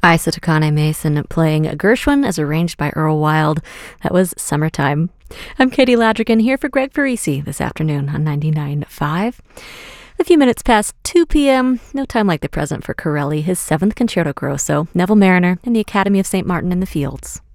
Isa Takane Mason playing Gershwin as arranged by Earl Wild. That was Summertime. I'm Katie Ladrigan here for Greg Parisi this afternoon on 99.5. A few minutes past 2 p.m., no time like the present for Corelli, his 7th Concerto Grosso, Neville Marriner, and the Academy of St. Martin in the Fields.